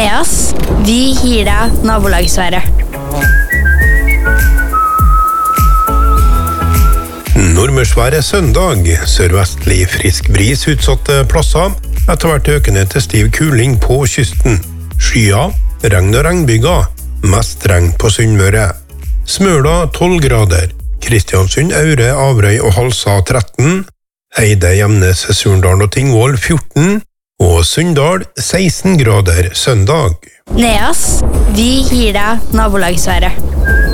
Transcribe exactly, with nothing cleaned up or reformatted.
Neas, vi gir deg nabolagsværet. Nordmørsværet søndag, sørvestlig frisk bris utsatte plasser, etter hvert økende til stiv kuling på kysten. Skya, regn og regnbyger, mest regn på Sunnmøre. Smøla tolv grader, Kristiansund, Aure, Averøy og Halsa tretten, Eide, Gjemnes, Surndal og Tingvoll fjorten, og Sunndal seksten grader søndag. Neas, vi gir deg nabolagsværet.